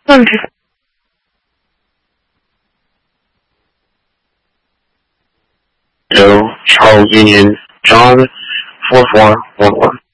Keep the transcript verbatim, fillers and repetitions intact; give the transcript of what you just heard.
Wonderful. Joe, Charles Union, John, four four one one.